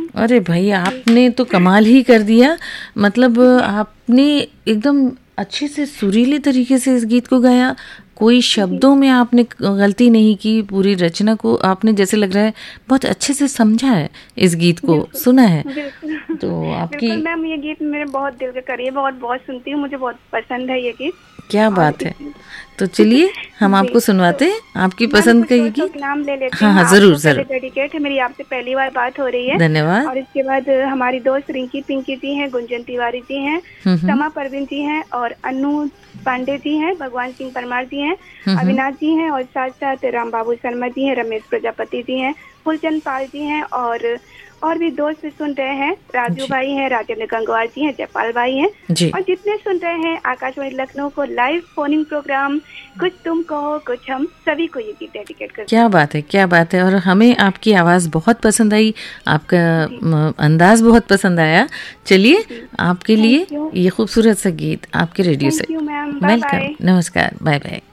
अरे भाई, आपने तो कमाल ही कर दिया। मतलब आपने एकदम अच्छे से सुरीले तरीके से इस गीत को गाया। कोई शब्दों में आपने गलती नहीं की। पूरी रचना को आपने, जैसे लग रहा है, बहुत अच्छे से समझा है, इस गीत को सुना है। तो आपकी बिल्कुल मैम, ये गीत मेरे बहुत दिल के करीब है और बहुत सुनती हूँ, मुझे बहुत पसंद है ये गीत। क्या बात है। तो चलिए हम आपको सुनवाते हैं आपकी पसंद का ये गीत। के नाम ले लेती हाँ हूँ। हाँ, जरूर आपको पहले जरूर। डेडिकेट है, मेरी आपसे पहली बार बात हो रही है। धन्यवाद। और इसके बाद हमारी दोस्त रिंकी पिंकी जी हैं, गुंजन तिवारी जी हैं, समा परवीन जी हैं और अनु पांडे जी हैं, भगवान सिंह परमार जी हैं, अविनाश जी हैं और साथ साथ राम बाबू शर्मा जी हैं, रमेश प्रजापति जी हैं, फुलचंद पाल जी हैं और भी दोस्त सुन रहे हैं, राजू भाई हैं, राजेंद्र गंगवार जी हैं, जयपाल भाई हैं और जितने सुन रहे हैं आकाशवाणी लखनऊ को लाइव फोनिंग प्रोग्राम कुछ तुम कहो कुछ हम, सभी को ये गीत डेडिकेट करते हैं। क्या बात है, क्या बात है। और हमें आपकी आवाज़ बहुत पसंद आई, आपका अंदाज बहुत पसंद आया। चलिए आपके लिए ये खूबसूरत सा गीत आपके रेडियो से। थैंक यू मैम, वेलकम, नमस्कार, बाय बाय।